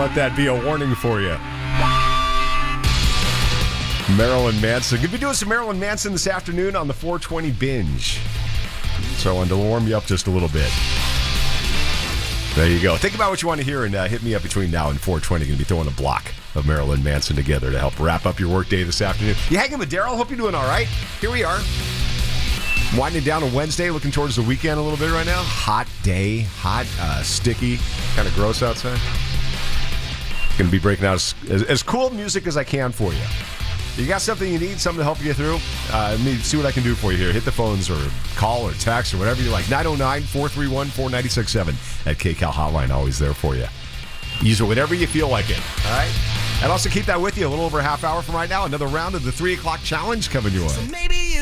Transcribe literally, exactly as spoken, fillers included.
let that be a warning for you. Marilyn Manson. Going to be doing some Marilyn Manson this afternoon on the four twenty Binge. So I wanted to warm you up just a little bit. There you go. Think about what you want to hear and uh, hit me up between now and four twenty. Going to be throwing a block of Marilyn Manson together to help wrap up your workday this afternoon. You hanging with Daryl? Hope you're doing all right. Here we are. Winding down on Wednesday, looking towards the weekend a little bit right now. Hot day, hot, uh, sticky, kind of gross outside. Going to be breaking out as, as, as cool music as I can for you. You got something you need, something to help you through? Uh, let me see what I can do for you here. Hit the phones or call or text or whatever you like. nine oh nine, four three one, four nine six seven. That K C A L hotline, always there for you. Use it whenever you feel like it, all right? And also keep that with you a little over a half hour from right now. Another round of the three o'clock challenge coming your way. So maybe